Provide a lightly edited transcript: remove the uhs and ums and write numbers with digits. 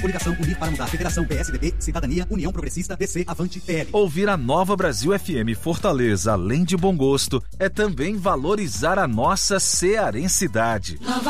Coligação Unir para Mudar. Federação PSDB, Cidadania, União Progressista, DC, Avante, PL. Ouvir a Nova Brasil FM Fortaleza, além de bom gosto, é também valorizar a nossa cearensidade.